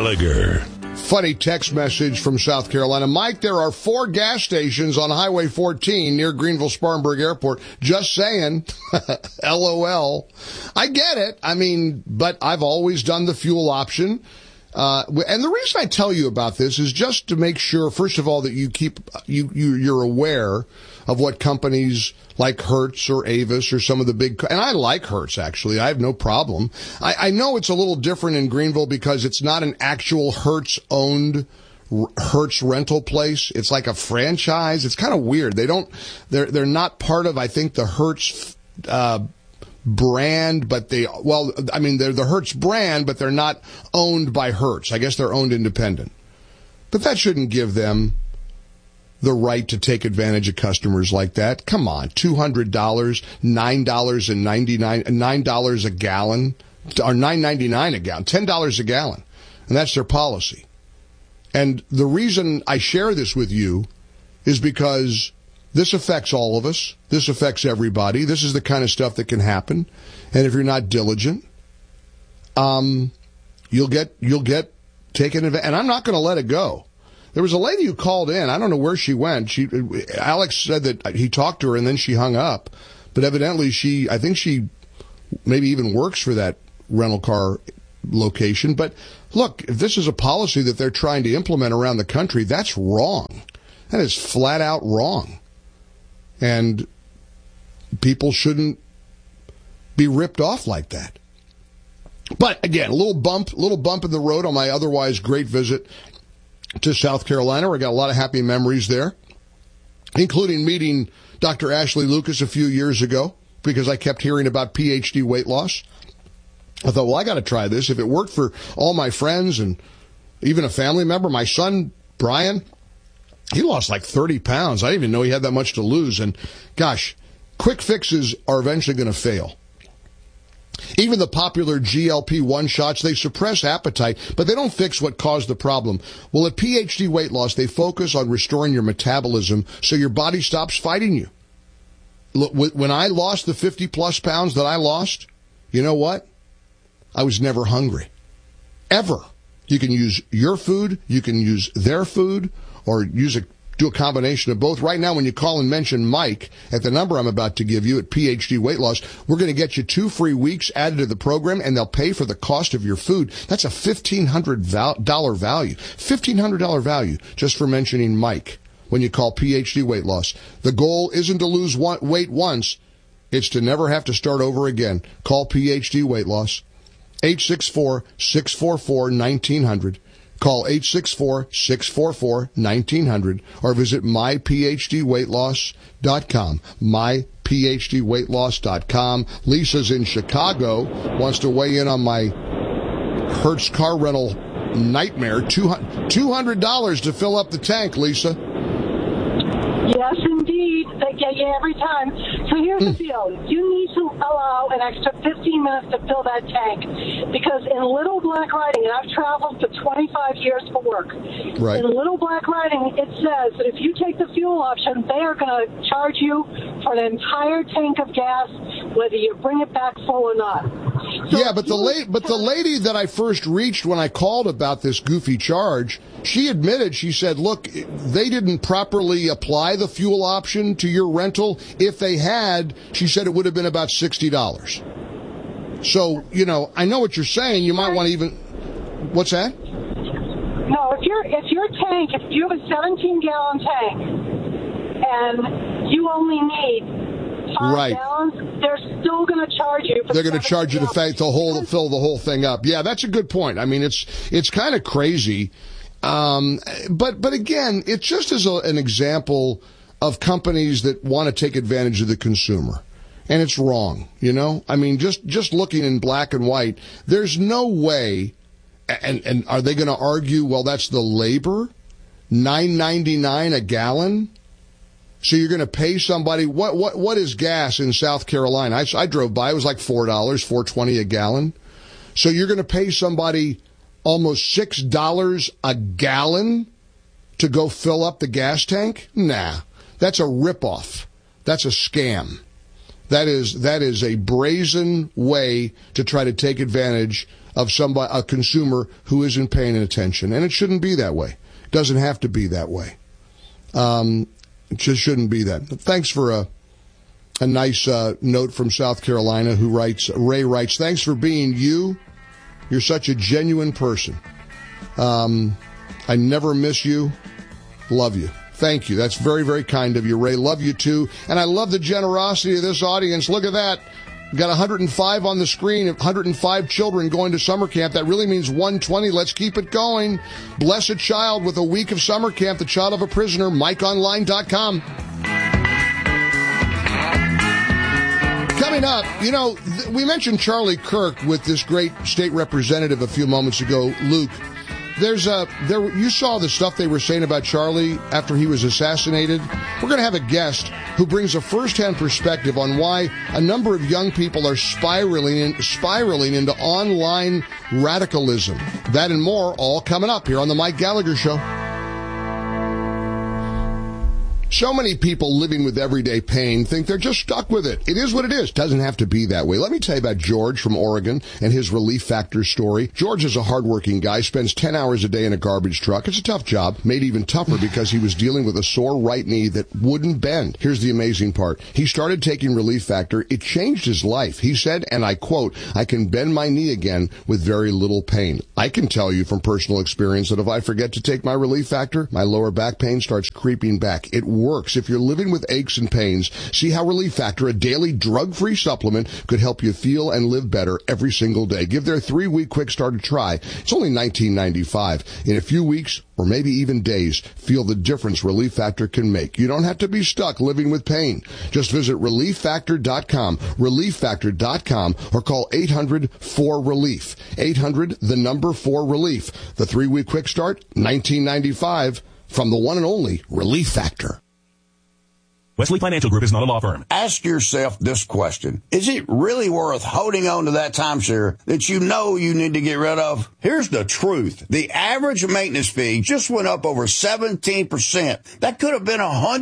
Gallagher. Funny text message from South Carolina. Mike, there are 4 gas stations on Highway 14 near Greenville-Spartanburg Airport. Just saying. LOL. I get it. I mean, but I've always done the fuel option. And the reason I tell you about this is just to make sure, first of all, that you're aware of what companies like Hertz or Avis or some of the big, and I like Hertz actually. I have no problem. I know it's a little different in Greenville because it's not an actual Hertz owned Hertz rental place. It's like a franchise. It's kind of weird. They're not part of, I think, the Hertz, brand, but they're the Hertz brand, but they're not owned by Hertz. I guess they're owned independent. But that shouldn't give them the right to take advantage of customers like that. Come on, $200, $9 a gallon, or $9.99 a gallon, $10 a gallon. And that's their policy. And the reason I share this with you is because this affects all of us. This affects everybody. This is the kind of stuff that can happen. And if you're not diligent, you'll get taken advantage. And I'm not going to let it go. There was a lady who called in. I don't know where she went. Alex said that he talked to her and then she hung up. But evidently I think she maybe even works for that rental car location. But look, if this is a policy that they're trying to implement around the country, that's wrong. That is flat out wrong. And people shouldn't be ripped off like that. But again, a little bump in the road on my otherwise great visit to South Carolina, where I got a lot of happy memories there, including meeting Dr. Ashley Lucas a few years ago, because I kept hearing about PhD weight loss. I thought, well, I got to try this. If it worked for all my friends and even a family member, my son, Brian, he lost like 30 pounds. I didn't even know he had that much to lose. And gosh, quick fixes are eventually going to fail. Even the popular GLP-1 shots, they suppress appetite, but they don't fix what caused the problem. Well, at PhD Weight Loss, they focus on restoring your metabolism so your body stops fighting you. Look, when I lost the 50-plus pounds that I lost, you know what? I was never hungry. Ever. You can use your food, you can use their food, or do a combination of both. Right now, when you call and mention Mike at the number I'm about to give you at PhD Weight Loss, we're going to get you 2 free weeks added to the program, and they'll pay for the cost of your food. That's a $1,500 value. $1,500 value just for mentioning Mike when you call PhD Weight Loss. The goal isn't to lose weight once. It's to never have to start over again. Call PhD Weight Loss. 864-644-1900. Call 864-644-1900 or visit myphdweightloss.com. myphdweightloss.com. Lisa's in Chicago, wants to weigh in on my Hertz car rental nightmare. $200 to fill up the tank, Lisa. Yes, indeed. They get you every time. So here's the deal. You need to allow an extra 15 minutes to fill that tank, because in Little Black Writing, and I've traveled for 25 years for work, right. In Little Black Writing, it says that if you take the fuel option, they are going to charge you for an entire tank of gas, whether you bring it back full or not. So yeah, but the lady that I first reached when I called about this goofy charge, she admitted, she said, look, they didn't properly apply the fuel option to your rental. If they had, she said it would have been about $60. So, I know what you're saying. You might want to even, what's that? No, if your tank, if you have a 17-gallon tank and you only need 5 gallons, they're still going to charge you. They're going to charge you to fill the whole thing up. Yeah, that's a good point. I mean, it's kind of crazy. But again, it's just as an example of companies that want to take advantage of the consumer. And it's wrong, I mean, just looking in black and white, there's no way. And are they going to argue, well, that's the labor? $9.99 a gallon? So you're going to pay somebody, what is gas in South Carolina? I drove by, it was like $4, $4.20 a gallon. So you're going to pay somebody almost $6 a gallon to go fill up the gas tank? Nah, that's a ripoff. That's a scam. That is a brazen way to try to take advantage of a consumer who isn't paying attention. And it shouldn't be that way. It doesn't have to be that way. It just shouldn't be that. Thanks for a nice note from South Carolina who writes, Ray writes, thanks for being you. You're such a genuine person. I never miss you. Love you. Thank you. That's very, very kind of you, Ray. Love you, too. And I love the generosity of this audience. Look at that. We've got 105 on the screen, 105 children going to summer camp. That really means 120. Let's keep it going. Bless a child with a week of summer camp, the child of a prisoner, MikeOnline.com. Coming up, we mentioned Charlie Kirk with this great state representative a few moments ago, Luke. You saw the stuff they were saying about Charlie after he was assassinated. We're going to have a guest who brings a first-hand perspective on why a number of young people are spiraling into online radicalism. That and more, all coming up here on the Mike Gallagher Show. So many people living with everyday pain think they're just stuck with it. It is what it is. Doesn't have to be that way. Let me tell you about George from Oregon and his Relief Factor story. George is a hardworking guy, spends 10 hours a day in a garbage truck. It's a tough job, made even tougher because he was dealing with a sore right knee that wouldn't bend. Here's the amazing part. He started taking Relief Factor. It changed his life. He said, and I quote, I can bend my knee again with very little pain. I can tell you from personal experience that if I forget to take my Relief Factor, my lower back pain starts creeping back. It works. If you're living with aches and pains, see how Relief Factor, a daily drug-free supplement, could help you feel and live better every single day. Give their 3-week quick start a try. It's only $19.95. In a few weeks, or maybe even days, feel the difference Relief Factor can make. You don't have to be stuck living with pain. Just visit ReliefFactor.com, ReliefFactor.com, or call 800-4RELIEF. 800-4RELIEF. The 3-week quick start, $19.95, from the one and only Relief Factor. Wesley Financial Group is not a law firm. Ask yourself this question. Is it really worth holding on to that timeshare that you know you need to get rid of? Here's the truth. The average maintenance fee just went up over 17%. That could have been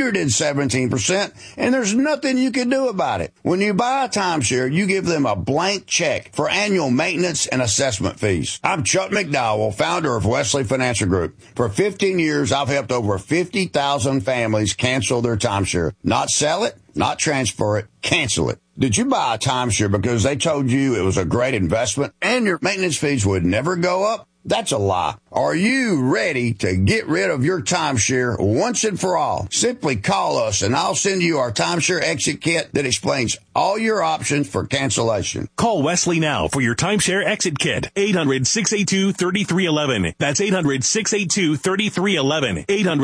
117%, and there's nothing you can do about it. When you buy a timeshare, you give them a blank check for annual maintenance and assessment fees. I'm Chuck McDowell, founder of Wesley Financial Group. For 15 years, I've helped over 50,000 families cancel their timeshare. Not sell it, not transfer it, cancel it. Did you buy a timeshare because they told you it was a great investment and your maintenance fees would never go up? That's a lie. Are you ready to get rid of your timeshare once and for all? Simply call us and I'll send you our timeshare exit kit that explains all your options for cancellation. Call Wesley now for your timeshare exit kit. 800-682-3311. That's 800-682-3311.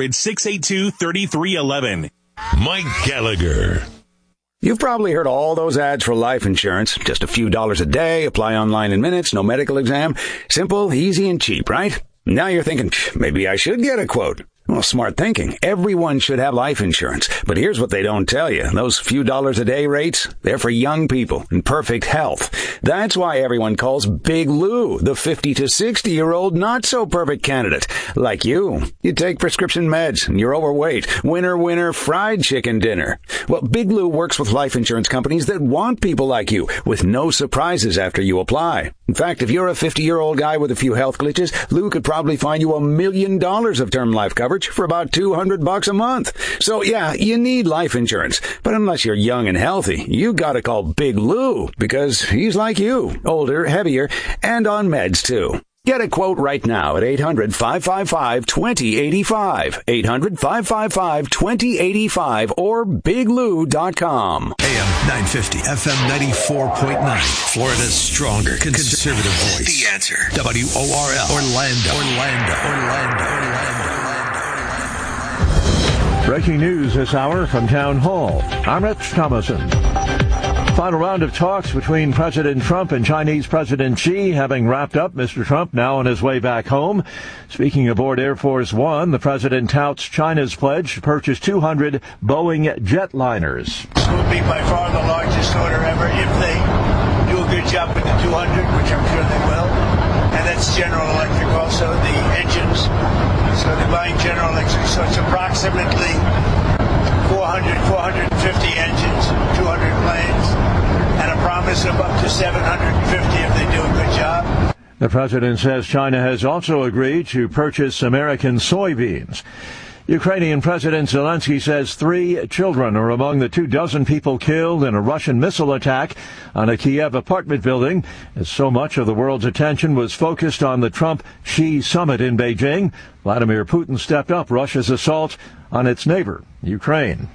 800-682-3311. Mike Gallagher. You've probably heard all those ads for life insurance. Just a few dollars a day, apply online in minutes, no medical exam. Simple, easy, and cheap, right? Now you're thinking, maybe I should get a quote. Well, smart thinking. Everyone should have life insurance. But here's what they don't tell you. Those few dollars a day rates, they're for young people in perfect health. That's why everyone calls Big Lou the 50 to 60-year-old not-so-perfect candidate. Like you. You take prescription meds and you're overweight. Winner, fried chicken dinner. Well, Big Lou works with life insurance companies that want people like you with no surprises after you apply. In fact, if you're a 50-year-old guy with a few health glitches, Lou could probably find you $1 million of term life coverage for about $200 a month. So yeah, you need life insurance. But unless you're young and healthy, you gotta call Big Lou because he's like you, older, heavier, and on meds too. Get a quote right now at 800-555-2085. 800-555-2085 or biglou.com. AM 950, FM 94.9. Florida's stronger conservative voice. The Answer. WORL. Orlando. Breaking news this hour from Town Hall. I'm Rich Thomason. Final round of talks between President Trump and Chinese President Xi having wrapped up. Mr. Trump now on his way back home. Speaking aboard Air Force One, the president touts China's pledge to purchase 200 Boeing jetliners. This will be by far the largest order ever if they do a good job with the 200, which I'm sure they will. And that's General Electric also, the engines. So they're buying General Electric. So it's approximately 450 engines, 200 planes, and a promise of up to 750 if they do a good job. The president says China has also agreed to purchase American soybeans. Ukrainian President Zelensky says 3 children are among the 24 people killed in a Russian missile attack on a Kiev apartment building, as so much of the world's attention was focused on the Trump-Xi summit in Beijing. Vladimir Putin stepped up Russia's assault on its neighbor, Ukraine.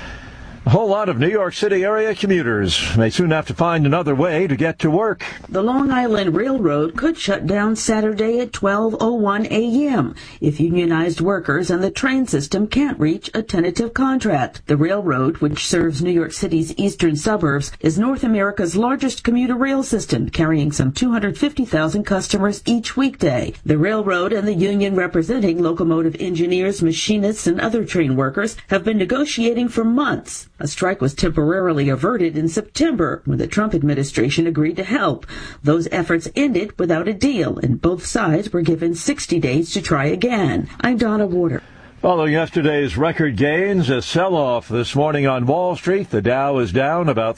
A whole lot of New York City area commuters may soon have to find another way to get to work. The Long Island Railroad could shut down Saturday at 12:01 a.m. if unionized workers and the train system can't reach a tentative contract. The railroad, which serves New York City's eastern suburbs, is North America's largest commuter rail system, carrying some 250,000 customers each weekday. The railroad and the union representing locomotive engineers, machinists, and other train workers have been negotiating for months. A strike was temporarily averted in September when the Trump administration agreed to help. Those efforts ended without a deal, and both sides were given 60 days to try again. I'm Donna Warder. Following yesterday's record gains, a sell-off this morning on Wall Street. The Dow is down about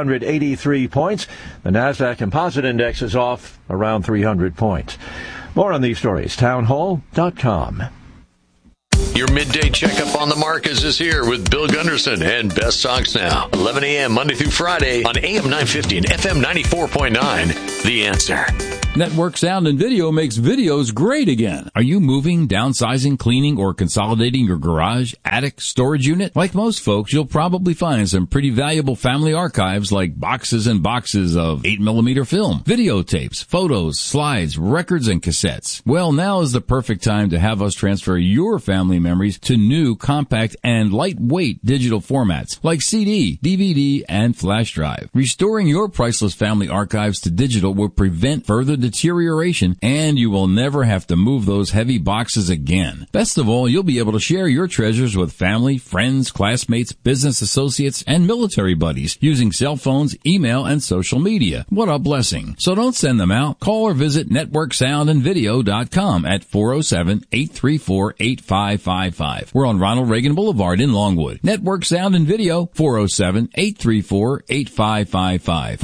383 points. The Nasdaq Composite Index is off around 300 points. More on these stories, townhall.com. Your midday checkup on the Marcus is here with Bill Gunderson and Best Songs Now. 11 a.m. Monday through Friday on AM 950 and FM 94.9. The Answer. Network Sound and Video makes videos great again. Are you moving, downsizing, cleaning, or consolidating your garage, attic, storage unit? Like most folks, you'll probably find some pretty valuable family archives like boxes and boxes of 8mm film, videotapes, photos, slides, records, and cassettes. Well, now is the perfect time to have us transfer your family memories to new, compact, and lightweight digital formats like CD, DVD, and flash drive. Restoring your priceless family archives to digital will prevent further deterioration, and you will never have to move those heavy boxes again. Best of all, you'll be able to share your treasures with family, friends, classmates, business associates, and military buddies using cell phones, email, and social media. What a blessing. So don't send them out. Call or visit networksoundandvideo.com at 407-834-8555. We're on Ronald Reagan Boulevard in Longwood. Network Sound and Video, 407-834-8555.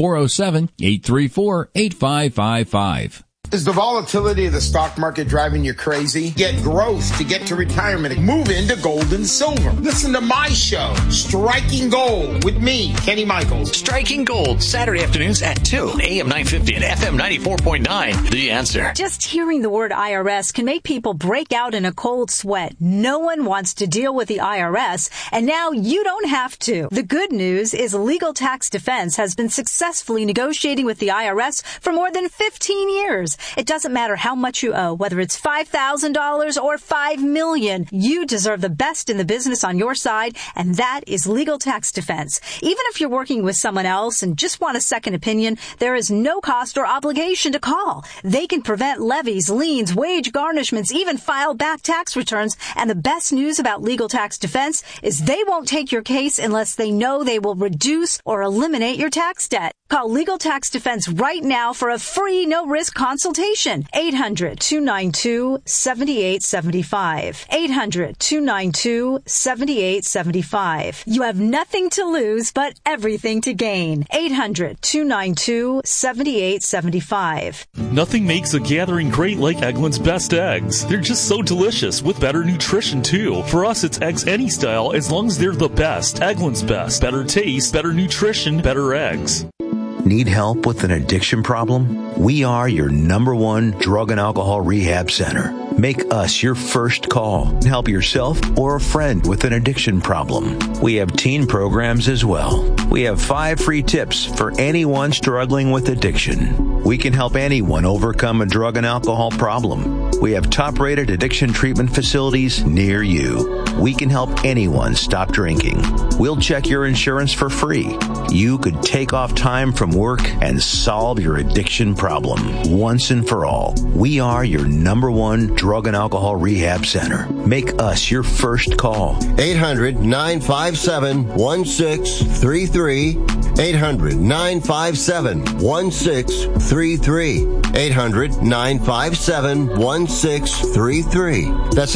407-834-8555. Is the volatility of the stock market driving you crazy? Get growth to get to retirement. Move into gold and silver. Listen to my show, Striking Gold, with me, Kenny Michaels. Striking Gold, Saturday afternoons at 2, AM 950 and FM 94.9. The Answer. Just hearing the word IRS can make people break out in a cold sweat. No one wants to deal with the IRS, and now you don't have to. The good news is Legal Tax Defense has been successfully negotiating with the IRS for more than 15 years. It doesn't matter how much you owe, whether it's $5,000 or $5 million. You deserve the best in the business on your side, and that is Legal Tax Defense. Even if you're working with someone else and just want a second opinion, there is no cost or obligation to call. They can prevent levies, liens, wage garnishments, even file back tax returns. And the best news about Legal Tax Defense is they won't take your case unless they know they will reduce or eliminate your tax debt. Call Legal Tax Defense right now for a free, no-risk consultation. 800-292-7875. 800-292-7875. You have nothing to lose, but everything to gain. 800-292-7875. Nothing makes a gathering great like Eggland's Best Eggs. They're just so delicious with better nutrition, too. For us, it's eggs any style as long as they're the best. Eggland's Best. Better taste, better nutrition, better eggs. Need help with an addiction problem? We are your #1 drug and alcohol rehab center. Make us your first call. Help yourself or a friend with an addiction problem. We have teen programs as well. We have 5 free tips for anyone struggling with addiction. We can help anyone overcome a drug and alcohol problem. We have top-rated addiction treatment facilities near you. We can help anyone stop drinking. We'll check your insurance for free. You could take off time from work and solve your addiction problem once and for all. We are your #1 drug and alcohol rehab center. Make us your first call. 800-957-1633. 800-957-1633. 800-957-1633. That's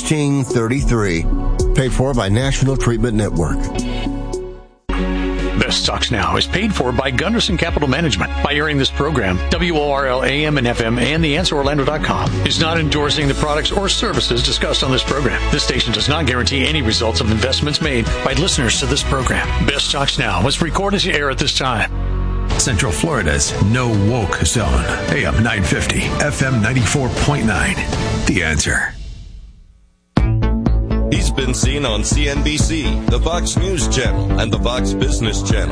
800-957-1633. Paid for by National Treatment Network. Best Talks Now is paid for by Gunderson Capital Management. By airing this program, WORL AM and FM and TheAnswerOrlando.com is not endorsing the products or services discussed on this program. This station does not guarantee any results of investments made by listeners to this program. Best Talks Now was recorded to air at this time. Central Florida's No Woke Zone. AM 950, FM 94.9. The Answer. He's been seen on CNBC, the Fox News Channel, and the Fox Business Channel.